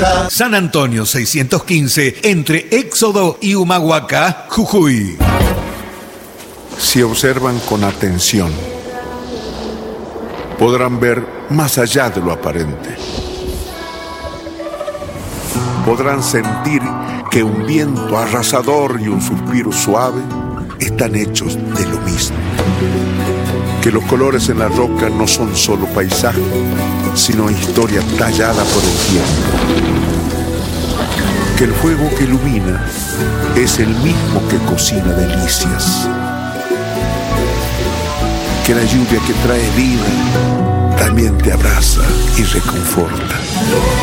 tierra. San Antonio 615, entre Éxodo y Humahuaca, Jujuy. Si observan con atención, podrán ver más allá de lo aparente. Podrán sentir que un viento arrasador y un suspiro suave están hechos de lo mismo. Que los colores en la roca no son solo paisaje, sino historia tallada por el tiempo. Que el fuego que ilumina es el mismo que cocina delicias. Que la lluvia que trae vida también te abraza y reconforta.